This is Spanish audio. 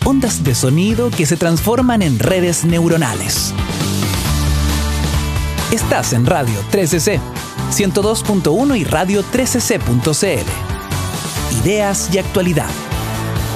ondas de sonido que se transforman en redes neuronales. Estás en Radio 3CC, 102.1 y radio3cc.cl. Ideas y actualidad.